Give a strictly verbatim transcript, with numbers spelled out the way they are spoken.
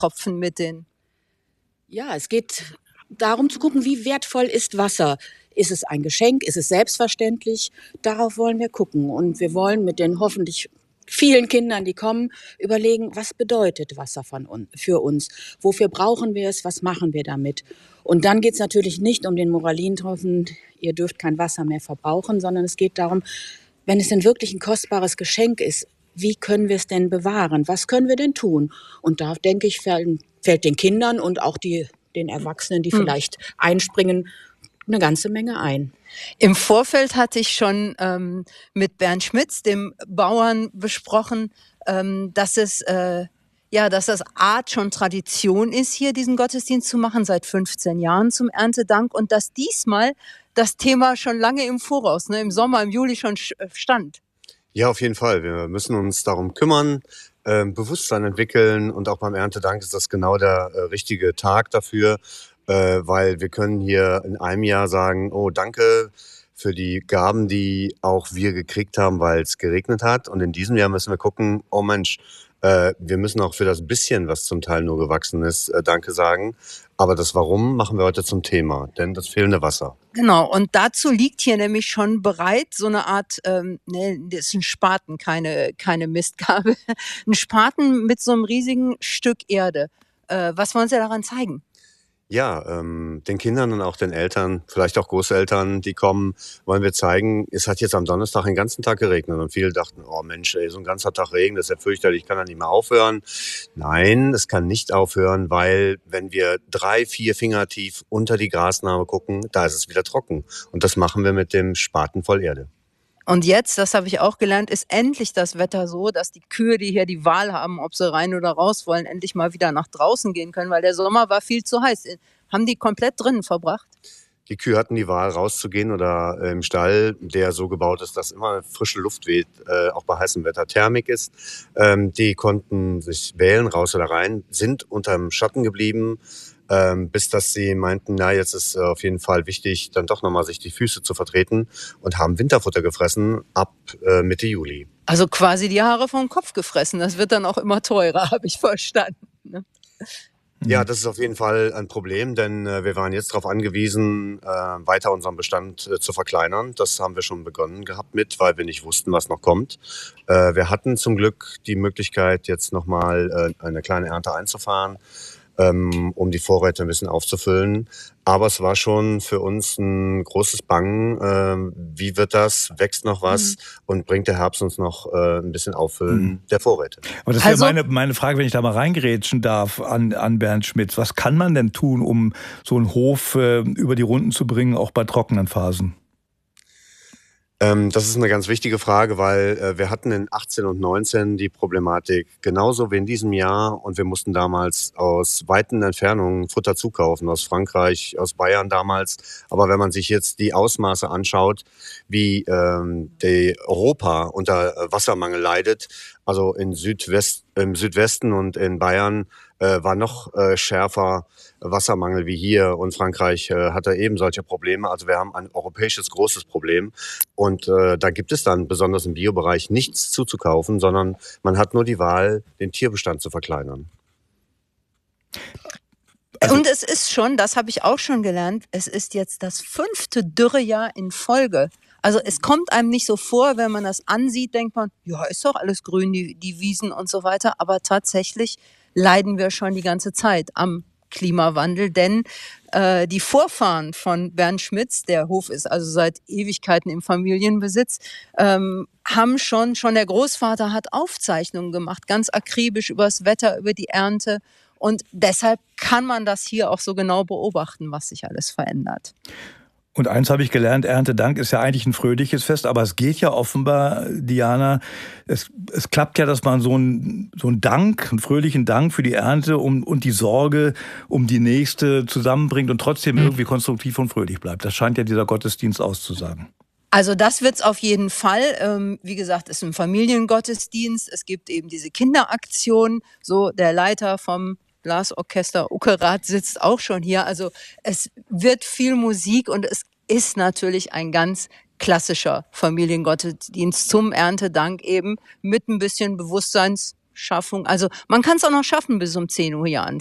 Tropfen mit den... Ja, es geht darum zu gucken, wie wertvoll ist Wasser. Ist es ein Geschenk? Ist es selbstverständlich? Darauf wollen wir gucken. Und wir wollen mit den hoffentlich vielen Kindern, die kommen, überlegen, was bedeutet Wasser von un- für uns? Wofür brauchen wir es? Was machen wir damit? Und dann geht es natürlich nicht um den Moralintropfen, ihr dürft kein Wasser mehr verbrauchen, sondern es geht darum, wenn es denn wirklich ein kostbares Geschenk ist, wie können wir es denn bewahren? Was können wir denn tun? Und da, denke ich, fällt, fällt den Kindern und auch die, den Erwachsenen, die Hm. vielleicht einspringen, eine ganze Menge ein. Im Vorfeld hatte ich schon ähm, mit Bernd Schmitz, dem Bauern, besprochen, ähm, dass es äh, ja, dass das Art schon Tradition ist, hier diesen Gottesdienst zu machen, seit fünfzehn Jahren zum Erntedank, und dass diesmal das Thema schon lange im Voraus, ne, im Sommer, im Juli schon stand. Ja, auf jeden Fall. Wir müssen uns darum kümmern, äh, Bewusstsein entwickeln, und auch beim Erntedank ist das genau der äh, richtige Tag dafür, äh, weil wir können hier in einem Jahr sagen, oh, danke für die Gaben, die auch wir gekriegt haben, weil es geregnet hat. Und in diesem Jahr müssen wir gucken, oh Mensch, äh, wir müssen auch für das bisschen, was zum Teil nur gewachsen ist, äh, Danke sagen. Aber das Warum machen wir heute zum Thema, denn das fehlende Wasser. Genau, und dazu liegt hier nämlich schon bereit so eine Art, ähm, ne, das ist ein Spaten, keine, keine Mistgabel, ein Spaten mit so einem riesigen Stück Erde. Äh, was wollen Sie daran zeigen? Ja, ähm, den Kindern und auch den Eltern, vielleicht auch Großeltern, die kommen, wollen wir zeigen, es hat jetzt am Donnerstag den ganzen Tag geregnet und viele dachten, oh Mensch, ey, so ein ganzer Tag Regen, das ist ja fürchterlich, kann ja nicht mehr aufhören. Nein, es kann nicht aufhören, weil wenn wir drei, vier Finger tief unter die Grasnarbe gucken, da ist es wieder trocken. Und das machen wir mit dem Spaten voll Erde. Und jetzt, das habe ich auch gelernt, ist endlich das Wetter so, dass die Kühe, die hier die Wahl haben, ob sie rein oder raus wollen, endlich mal wieder nach draußen gehen können, weil der Sommer war viel zu heiß. Haben die komplett drinnen verbracht? Die Kühe hatten die Wahl, rauszugehen oder äh, im Stall, der so gebaut ist, dass immer frische Luft weht, äh, auch bei heißem Wetter Thermik ist. Ähm, die konnten sich wählen, raus oder rein, sind unterm Schatten geblieben, ähm, bis dass sie meinten, na, jetzt ist äh, auf jeden Fall wichtig, dann doch nochmal sich die Füße zu vertreten, und haben Winterfutter gefressen ab äh, Mitte Juli. Also quasi die Haare vom Kopf gefressen. Das wird dann auch immer teurer, habe ich verstanden. Ne? Ja, das ist auf jeden Fall ein Problem, denn äh, wir waren jetzt darauf angewiesen, äh, weiter unseren Bestand äh, zu verkleinern. Das haben wir schon begonnen gehabt mit, weil wir nicht wussten, was noch kommt. Äh, wir hatten zum Glück die Möglichkeit, jetzt nochmal äh, eine kleine Ernte einzufahren, ähm, um die Vorräte ein bisschen aufzufüllen. Aber es war schon für uns ein großes Bangen. Äh, wie wird das? Wächst noch was? Mhm. Und bringt der Herbst uns noch äh, ein bisschen Auffüllen mhm. der Vorräte? Aber das wäre also meine, meine Frage, wenn ich da mal reingerätschen darf an, an Bernd Schmitz. Was kann man denn tun, um so einen Hof äh, über die Runden zu bringen, auch bei trockenen Phasen? Ähm, das ist eine ganz wichtige Frage, weil äh, wir hatten in achtzehn und neunzehn die Problematik genauso wie in diesem Jahr, und wir mussten damals aus weiten Entfernungen Futter zukaufen, aus Frankreich, aus Bayern damals. Aber wenn man sich jetzt die Ausmaße anschaut, wie ähm, die Europa unter Wassermangel leidet, also in Südwest, im Südwesten und in Bayern äh, war noch äh, schärfer Wassermangel wie hier, und Frankreich äh, hatte eben solche Probleme. Also wir haben ein europäisches großes Problem, und äh, da gibt es dann besonders im Biobereich nichts zuzukaufen, sondern man hat nur die Wahl, den Tierbestand zu verkleinern. Also und es ist schon, das habe ich auch schon gelernt, es ist jetzt das fünfte Dürrejahr in Folge. Also es kommt einem nicht so vor, wenn man das ansieht, denkt man, ja, ist doch alles grün, die, die Wiesen und so weiter. Aber tatsächlich leiden wir schon die ganze Zeit am Klimawandel, denn äh, die Vorfahren von Bernd Schmitz, der Hof ist also seit Ewigkeiten im Familienbesitz, ähm, haben schon, schon der Großvater hat Aufzeichnungen gemacht, ganz akribisch über das Wetter, über die Ernte. Und deshalb kann man das hier auch so genau beobachten, was sich alles verändert. Und eins habe ich gelernt, Erntedank ist ja eigentlich ein fröhliches Fest, aber es geht ja offenbar, Diana, es, es klappt ja, dass man so einen so einen Dank, einen fröhlichen Dank für die Ernte um, und die Sorge um die nächste zusammenbringt und trotzdem irgendwie konstruktiv und fröhlich bleibt. Das scheint ja dieser Gottesdienst auszusagen. Also das wird's auf jeden Fall. Ähm, wie gesagt, es ist ein Familiengottesdienst. Es gibt eben diese Kinderaktion. So der Leiter vom Blasorchester Uckerath sitzt auch schon hier. Also es wird viel Musik und es ist natürlich ein ganz klassischer Familiengottesdienst zum Erntedank eben mit ein bisschen Bewusstseinsschärfung Schaffung. Also man kann es auch noch schaffen bis um zehn Uhr hier an.